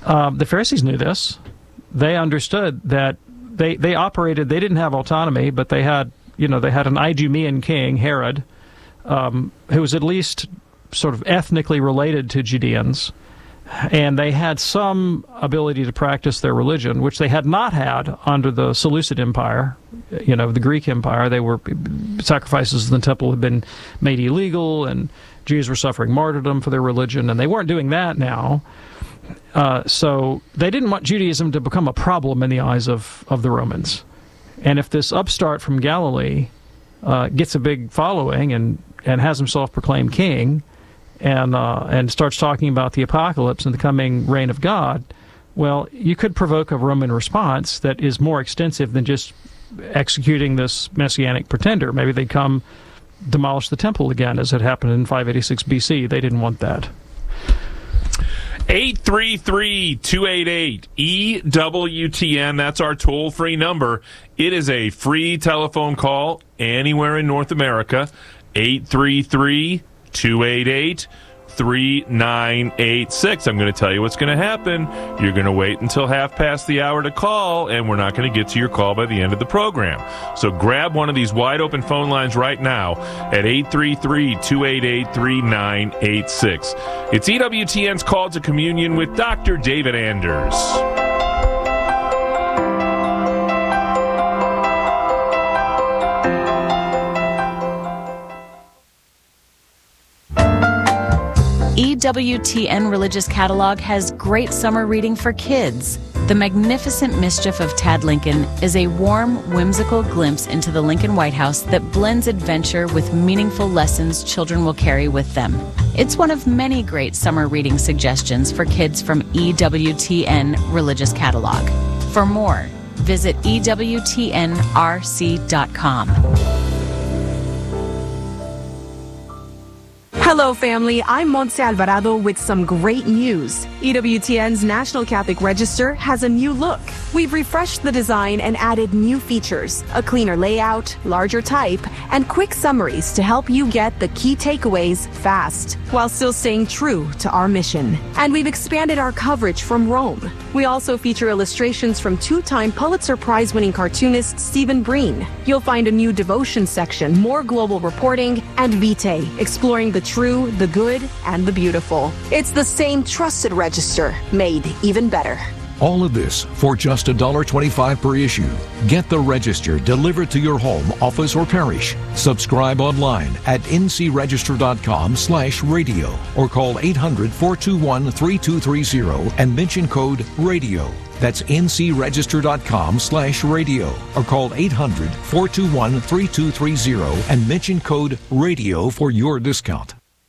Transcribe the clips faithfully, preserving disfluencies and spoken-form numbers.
um, the Pharisees knew this. They understood that they they operated. They didn't have autonomy, but they had you know they had an Idumean king, Herod, um, who was at least sort of ethnically related to Judeans, and they had some ability to practice their religion, which they had not had under the Seleucid Empire, you know, the Greek Empire. They were sacrifices in the temple had been made illegal, and Jews were suffering martyrdom for their religion, and they weren't doing that now. Uh, so they didn't want Judaism to become a problem in the eyes of, of the Romans. And if this upstart from Galilee uh, gets a big following and, and has himself proclaimed king, and uh, and starts talking about the apocalypse and the coming reign of God, well, you could provoke a Roman response that is more extensive than just executing this messianic pretender. Maybe they'd come demolish the temple again, as had happened in five eighty-six B C. They didn't want that. eight three three, two eight eight, E W T N. That's our toll-free number. It is a free telephone call anywhere in North America. eight three three, two eight eight, three nine eight six. I'm going to tell you what's going to happen. You're going to wait until half past the hour to call, and we're not going to get to your call by the end of the program. So grab one of these wide-open phone lines right now at eight three three, two eight eight, three nine eight six. It's E W T N's Call to Communion with Doctor David Anders. E W T N Religious Catalog has great summer reading for kids. The Magnificent Mischief of Tad Lincoln is a warm, whimsical glimpse into the Lincoln White House that blends adventure with meaningful lessons children will carry with them. It's one of many great summer reading suggestions for kids from E W T N Religious Catalog. For more, visit E W T N R C dot com. Hello, family. I'm Montse Alvarado with some great news. E W T N's National Catholic Register has a new look. We've refreshed the design and added new features, a cleaner layout, larger type, and quick summaries to help you get the key takeaways fast, while still staying true to our mission. And we've expanded our coverage from Rome. We also feature illustrations from two-time Pulitzer Prize-winning cartoonist Stephen Breen. You'll find a new devotion section, more global reporting, and Vitae, exploring the true, the good, and the beautiful. It's the same trusted register, made even better. All of this for just one dollar twenty-five per issue. Get the Register delivered to your home, office, or parish. Subscribe online at ncregister.com slash radio or call eight hundred, four two one, three two three zero and mention code RADIO. That's ncregister.com slash radio or call eight hundred, four two one, three two three zero and mention code RADIO for your discount.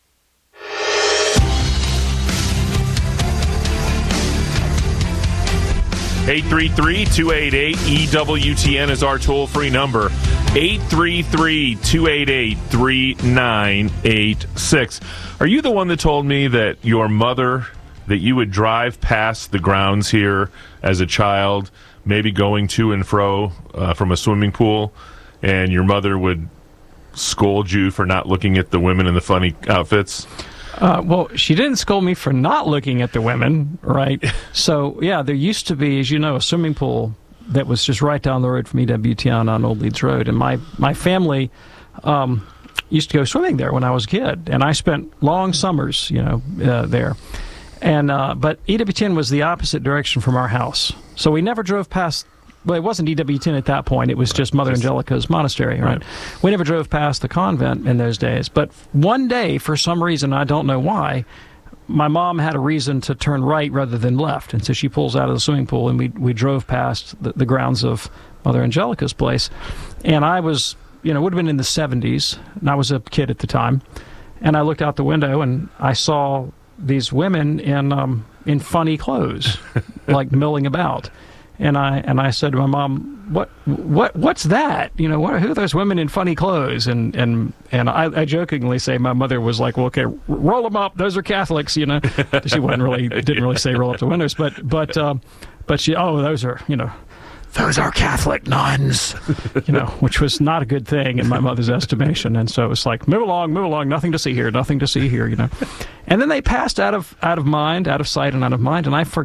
eight three three, two eight eight, E W T N is our toll-free number. eight three three, two eight eight, three nine eight six. Are you the one that told me that your mother, that you would drive past the grounds here as a child, maybe going to and fro uh, from a swimming pool, and your mother would scold you for not looking at the women in the funny outfits? Uh, well, she didn't scold me for not looking at the women, right? So, yeah, there used to be, as you know, a swimming pool that was just right down the road from E W T N on Old Leeds Road. And my, my family um, used to go swimming there when I was a kid. And I spent long summers, you know, uh, there. And uh, but E W T N was the opposite direction from our house. So we never drove past. Well, it wasn't E W T N at that point. It was just Mother Angelica's monastery, right? right? We never drove past the convent in those days. But one day, for some reason, I don't know why, my mom had a reason to turn right rather than left. And so she pulls out of the swimming pool, and we we drove past the, the grounds of Mother Angelica's place. And I was, you know, would have been in the seventies, and I was a kid at the time. And I looked out the window, and I saw these women in um, in funny clothes, like milling about. And I and I said to my mom, "What what what's that? You know, what, who are those women in funny clothes?" And and and I, I jokingly say my mother was like, "Well, okay, roll them up. Those are Catholics." You know, she wasn't really didn't really say roll up the windows, but but um, but she oh those are you know. Those are Catholic nuns, you know, which was not a good thing in my mother's estimation. And so it was like, move along, move along, nothing to see here, nothing to see here, you know. And then they passed out of out of mind, out of sight and out of mind, and I forgot.